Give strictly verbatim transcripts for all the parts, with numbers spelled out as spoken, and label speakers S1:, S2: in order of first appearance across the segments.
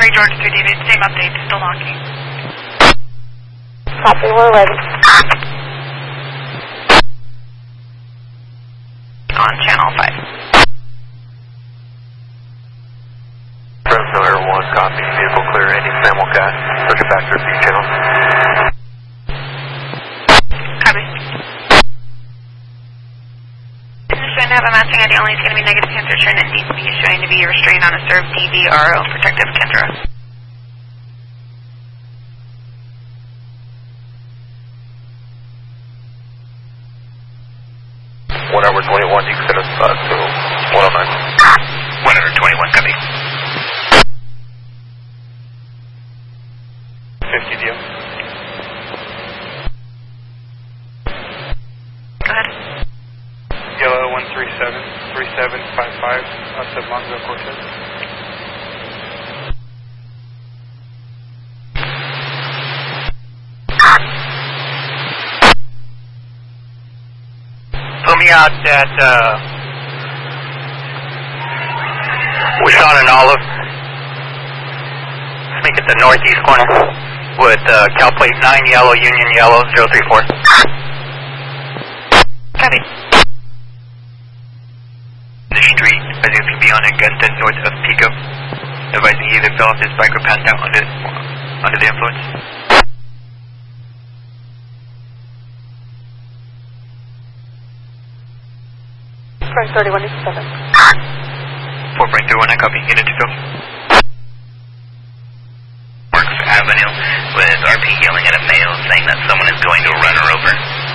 S1: Sorry, George three David, same update, still knocking.
S2: Copy, we're ready.
S1: On channel five.
S3: Fresno Air one, copy. Vehicle clear, any simulcast. Circuit back to repeat channel.
S1: Copy. This is showing to have a matching I D only is going to be negative cancer turn and D C B is showing to be restrained on a served D V R O protective Kendra.
S3: one hour twenty-one, you can send us uh, to one oh nine.
S4: one hour twenty-one, copy.
S3: fifty D M.
S1: Go ahead.
S5: Yellow one three seven, three seven five five, out to Mongo Cortez.
S4: Put me out at, uh, Wishawn and Olive. Let's make it the northeast corner with, uh, Cal Plate nine yellow, Union yellow, zero three four.
S1: Copy.
S4: The street, as you can be on Augusta, north of Pico. Advising he either fell off his bike or passed out under, under the influence.
S2: Front thirty-one eighty-seven.
S4: four point three one, I copy. Unit to fill.
S6: Works Avenue with R P yelling at a male saying that someone is going to run her over.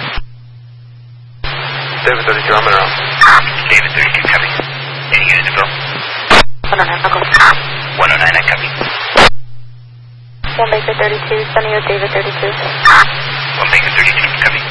S3: David thirty-two, I'm in around.
S6: David thirty-two, copy. Any unit to fill?
S2: one oh nine, I'll go.
S6: one oh nine, I copy.
S2: one Baker thirty-two, Sunny or David thirty-two.
S6: one Baker thirty-two, copy.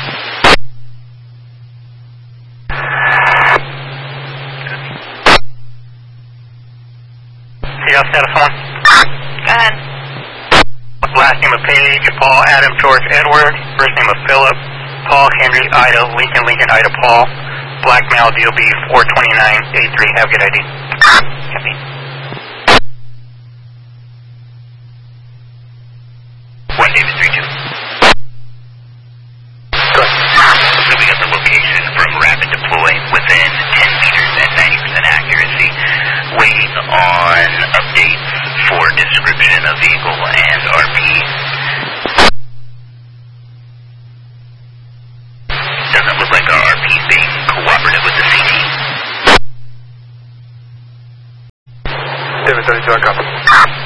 S4: See y'all status one?
S1: Go ahead.
S4: Last name of Paige, Paul, Adam, George, Edward. First name of Philip, Paul, Henry, Ida, Lincoln, Lincoln, Ida, Paul. Black male, D O B four twenty-nine eighty-three. Have a good I D.
S1: Copy.
S6: one David thirty-two.
S3: Go ahead.
S6: So we got the location from rapid deploy within ten meters at ninety percent accuracy. Waiting on updates for description of vehicle and R P. Doesn't look like our R P is being cooperative with the C T.
S3: David thirty-two, I copy.